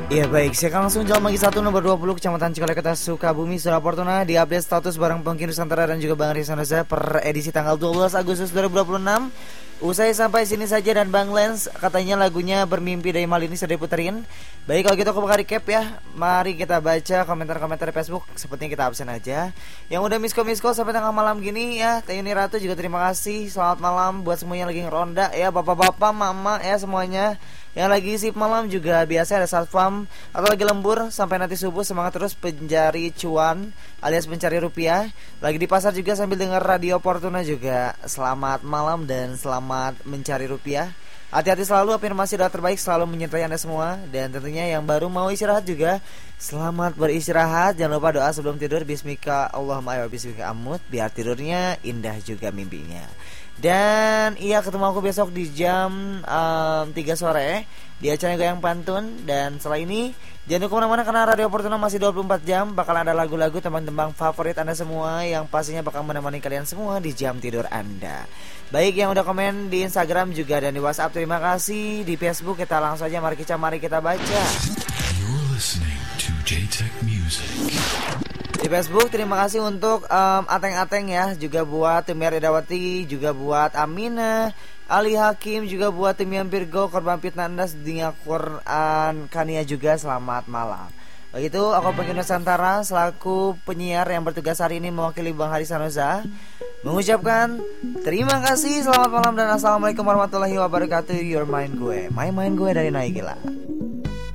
Iya baik, saya akan langsung jalan lagi satu nomor 20 Kecamatan Cikalekota Sukabumi, Surabaya Fortuna. Di update status barang Pengki Nusantara dan juga Bang Rizwan Reza per edisi tanggal 12 Agustus 2026. Usai sampai sini saja dan Bang Lens katanya lagunya Bermimpi dari Malini sudah diputerin. Baik, kalau gitu aku bakal recap ya. Mari kita baca komentar-komentar di Facebook. Sepertinya kita absen aja. Yang udah misko sampai tengah malam gini ya. Teh Yuni Ratu juga terima kasih. Selamat malam buat semuanya lagi ngeronda ya, bapak-bapak, mama ya semuanya. Yang lagi sip malam juga biasa ada satpam atau lagi lembur sampai nanti subuh, semangat terus pencari cuan alias pencari rupiah. Lagi di pasar juga sambil dengar radio Fortuna juga. Selamat malam dan selamat mencari rupiah. Hati-hati selalu, afirmasi doa terbaik selalu menyertai Anda semua. Dan tentunya yang baru mau istirahat juga selamat beristirahat. Jangan lupa doa sebelum tidur, bismika Allahumma wa bismika amut, biar tidurnya indah juga mimpinya. Dan iya, ketemu aku besok di jam 3 sore di acara Goyang Pantun. Dan setelah ini jangan lupa kemana-mana karena Radio Fortuna masih 24 jam. Bakal ada lagu-lagu teman-teman favorit Anda semua yang pastinya bakal menemani kalian semua di jam tidur Anda. Baik, yang udah komen di Instagram juga dan di WhatsApp terima kasih. Di Facebook kita langsung aja mari kita baca. You're listening to J-Tech Music. Di Facebook terima kasih untuk Ateng-Ateng ya, juga buat Timia Redawati, juga buat Amina, Ali Hakim, juga buat Timian Virgo, Korban Pitnandas, Dunia Quran Kania juga selamat malam. Begitu aku Pengki Nusantara selaku penyiar yang bertugas hari ini mewakili Bang Haris Sanoza mengucapkan terima kasih, selamat malam dan assalamualaikum warahmatullahi wabarakatuh. Your mind gue, my mind gue dari Naikila.